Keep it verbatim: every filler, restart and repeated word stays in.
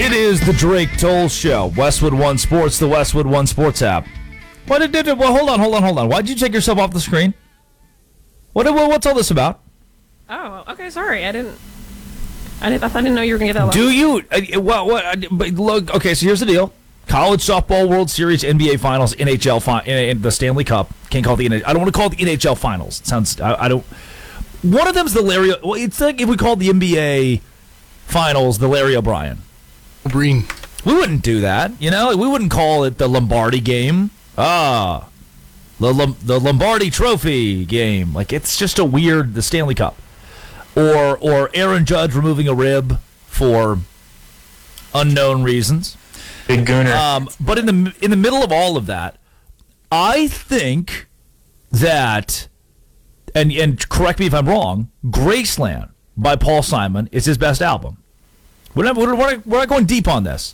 It is the Drake Toll Show. Westwood One Sports, the Westwood One Sports app. What did it? Well, hold on, hold on, hold on. Why did you take yourself off the screen? What? What's all this about? Oh, okay. Sorry, I didn't. I didn't. I didn't know you were gonna get that. Long. Do you? Uh, well, what? But look. Okay, so here's the deal: College softball World Series, N B A Finals, N H L, fi- in the Stanley Cup. Can't call it the N H L. I don't want to call it the N H L Finals. It sounds. I, I don't. One of them's the Larry. Well, it's like if we called the N B A Finals the Larry O'Brien. Green. We wouldn't do that, you know. We wouldn't call it the Lombardi game. Ah, the Lom- the Lombardi Trophy game. Like it's just a weird the Stanley Cup, or or Aaron Judge removing a rib for unknown reasons. Big gooner. Um, but in the in the middle of all of that, I think that, and and correct me if I'm wrong, Graceland by Paul Simon is his best album. We're not, we're, not, we're not going deep on this.